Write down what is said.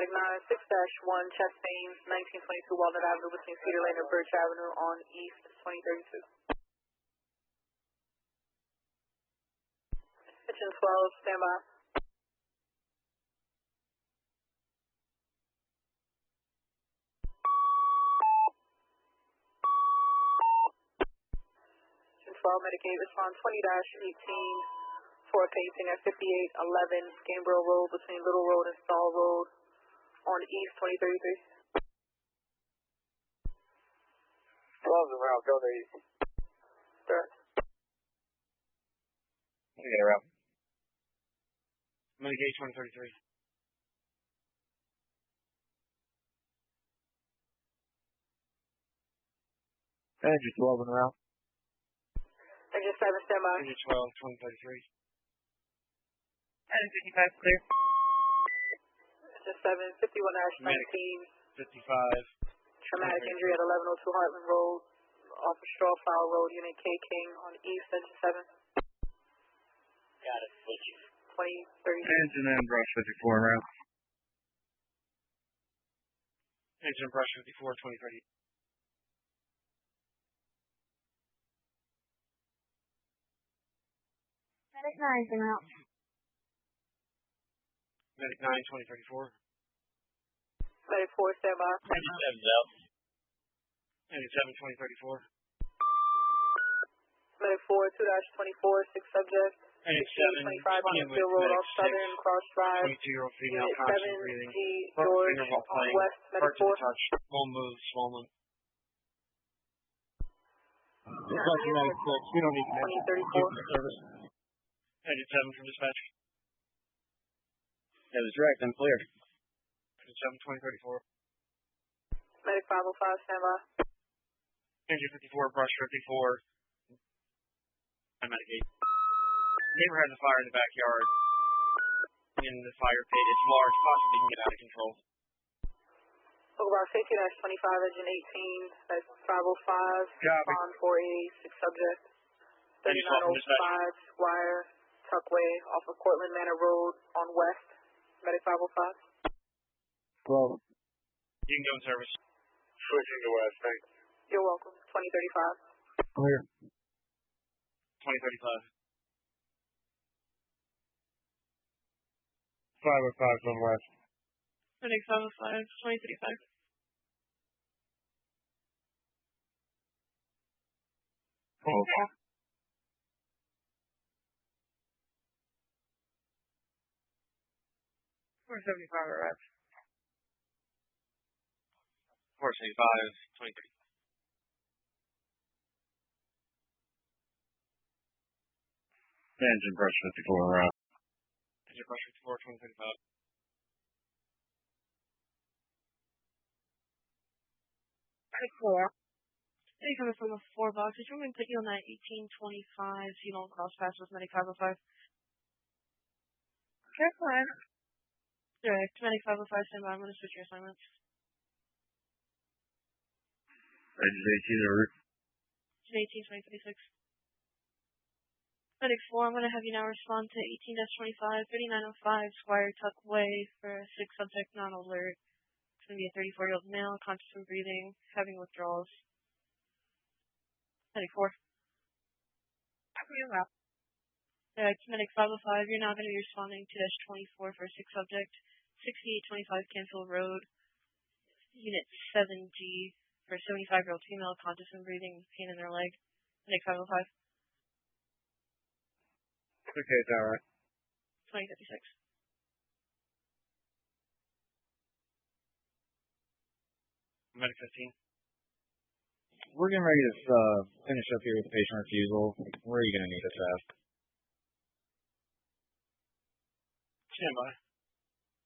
Medic 9, 6-1, chest pains, 1922 Walnut Avenue between Cedar Lane and Birch Avenue on East 2032. Kitchen 12, standby. Kitchen 12, Medic 8, respond 20-18 for pacing at 5811 Gameboro Road between Little Road and Stall Road on East 2033. 12's around, go to East. Direct. Get around. Medic 8, 2033. Engine 12 and around. Engine 7, standby. Engine 12, 2033. Engine 55 clear. Engine 7, 51-19. 55. Traumatic injury at 1102 Heartland Road, off of Strawflower Road, Unit K King on East, Engine 7. Got it, switching. 2030. Engine and brush 54 around. Engine brush 54, 2030. Medic 9's out. Medic 9, 2034. Medic 4, standby. Engine 7's out. Engine 7, 2034. Medic 4, 2-24, 6 subjects. Engine 7, 25 on Steel Road off Southern, Cross Drive. 22-year-old female, Unit conscious 7, breathing. G, George, Interval on playing. West, Medic Heart to 4. the touch. Won't move, swollen. Dispatch United 6, we don't need connection. 2034. Service. Engine 7 from dispatch. That was direct, I'm clear. Engine 7, 2034. Medic 505, standby. Engine 54, brush 54. I'm Medic 8. Neighbor has a fire in the backyard. In the fire pit. It's large, possibly can get out of control. Boulevard safety -25, engine 18, that's 505, respond 486 subject. 3905 Squire, Tuckway, off of Cortland Manor Road on West, Medic 505. 12. You can go in service. Switching to West, thanks. You're welcome. 2035. Clear. 2035. 505 from West. Medic 505, 2035. Okay. 475 arrived. 475, 23. Engine brush 54 around. Engine brush 54, 2035. Medic 4. Hey, coming from the 4 box. Did you want me to put you on that 1825 so you don't cross paths with Medic 505? Careful, man. Direct. Medic 505, stand by. I'm going to switch your assignments. Engine 18 en route. Engine 18, 2036. Medic 4, I'm going to have you now respond to 18-25, 3905 Squire Tuckway for 6 subject non-alert. It's going to be a 34-year-old male, conscious and breathing, having withdrawals. Medic 4. It's Medic 505, you're now going to be responding to -24 for 6 subject, 6825 Cancel Road, Unit 7G for 75-year-old female, conscious and breathing, pain in their leg. Medic 505. Okay, it's alright. 2056. Medic 15. We're getting ready to finish up here with the patient refusal. Where are you going to need us at? Stand by.